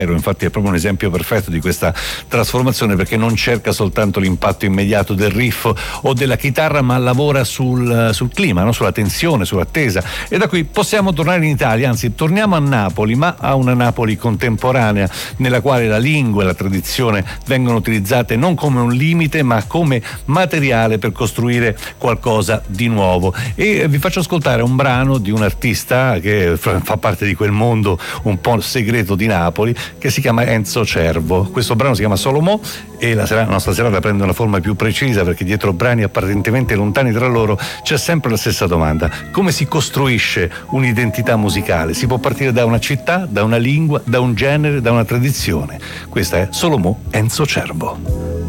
Infatti è proprio un esempio perfetto di questa trasformazione, perché non cerca soltanto l'impatto immediato del riff o della chitarra, ma lavora sul clima, no? Sulla tensione, sull'attesa. E da qui possiamo tornare in Italia, anzi torniamo a Napoli, ma a una Napoli contemporanea, nella quale la lingua e la tradizione vengono utilizzate non come un limite, ma come materiale per costruire qualcosa di nuovo. E vi faccio ascoltare un brano di un artista che fa parte di quel mondo un po' segreto di Napoli, che si chiama Enzo Cervo. Questo brano si chiama Solo Mo, e la nostra serata prende una forma più precisa, perché dietro brani apparentemente lontani tra loro c'è sempre la stessa domanda: come si costruisce un'identità musicale? Si può partire da una città, da una lingua, da un genere, da una tradizione. Questa è Solo Mo, Enzo Cervo.